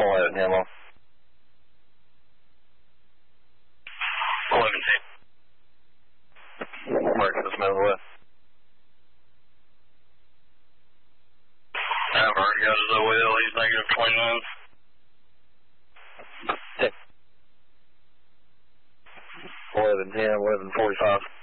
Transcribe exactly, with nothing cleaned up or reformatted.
eleven ten off. eleven ten. Mark to the Smith West. I've already got his O L, he's negative twenty-nine. eleven ten, eleven forty-five.